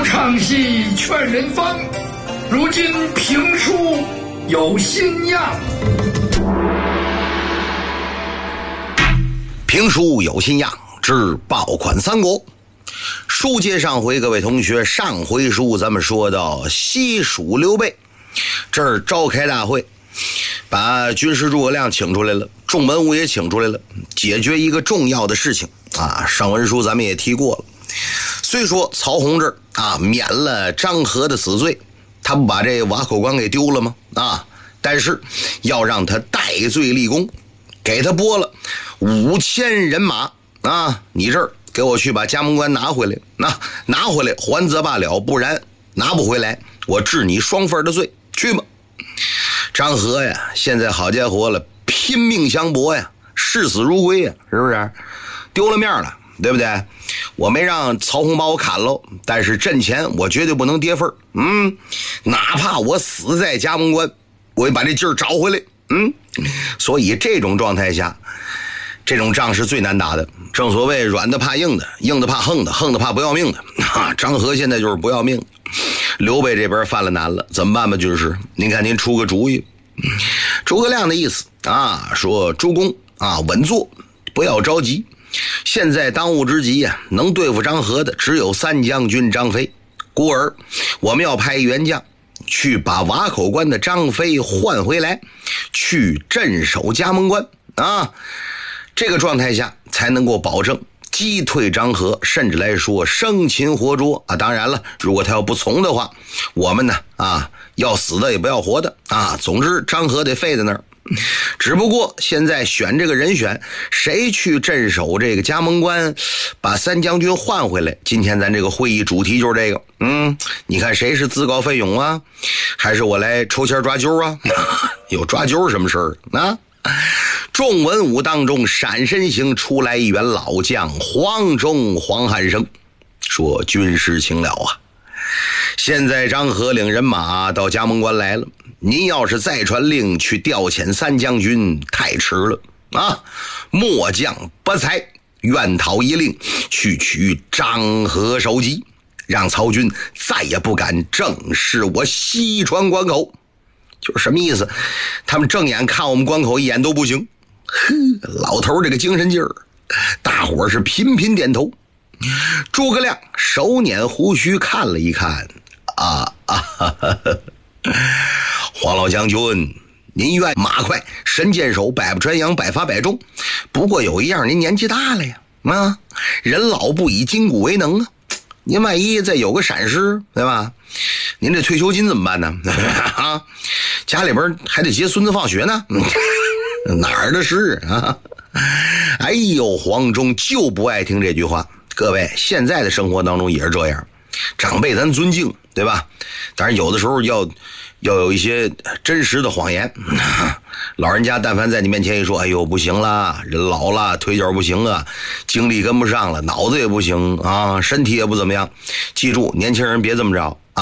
唱戏劝人方，如今评书有新样。 评书有新样之爆款三国。书接上回，各位同学，上回书咱们说到西蜀刘备这儿召开大会，把军师诸葛亮请出来了，众文武也请出来了，解决一个重要的事情啊。上文书咱们也提过了，虽说曹洪这儿啊免了张合的死罪，他不把这瓦口关给丢了吗？啊，但是要让他戴罪立功，给他拨了5000人马啊，你这儿给我去把加盟关拿回来，拿回来还则罢了，不然拿不回来我治你双份的罪，去吧。张合呀，现在好家伙了，拼命相搏呀，视死如归呀，是不是？丢了面了，对不对？我没让曹洪把我砍喽，但是阵前我绝对不能跌份哪怕我死在加盟关，我也把这劲儿找回来。所以这种状态下，这种仗是最难打的。正所谓软的怕硬的，硬的怕横的，横的怕不要命的张合现在就是不要命。刘备这边犯了难了，怎么办吧？军师，您看您出个主意。诸葛亮的意思啊，说诸公啊，稳坐，不要着急。现在当务之急啊，能对付张合的只有三将军张飞，故而我们要派员将去把瓦口关的张飞换回来，去镇守加盟关啊。这个状态下才能够保证击退张合，甚至来说生擒活捉啊！当然了，如果他要不从的话，我们呢要死的也不要活的啊！总之张合得废在那儿。只不过现在选这个人选，谁去镇守这个加盟关，把三将军换回来？今天咱这个会议主题就是这个。你看谁是自告奋勇啊？还是我来抽签抓阄啊？有抓阄什么事儿啊？众文武当中闪身行出来一员老将黄忠黄汉升，说军师请了啊，现在张合领人马到加盟关来了，您要是再传令去调遣三将军太迟了啊！末将不才愿讨一令去取张合首级，让曹军再也不敢正视我西川关口。就是什么意思？他们正眼看我们关口一眼都不行。老头这个精神劲儿，大伙是频频点头。诸葛亮手捻胡须看了一看，黄老将军，您愿马快神箭手，百步穿杨，百发百中。不过有一样，您年纪大了呀，人老不以筋骨为能啊。您万一再有个闪失，对吧？您这退休金怎么办呢？家里边还得接孙子放学呢。哪儿的事啊？哎呦，黄忠就不爱听这句话。各位，现在的生活当中也是这样，长辈咱尊敬，对吧？当然有的时候要有一些真实的谎言。老人家但凡在你面前一说，哎呦不行了，人老了，腿脚不行啊，精力跟不上了，脑子也不行啊，身体也不怎么样。记住，年轻人别这么着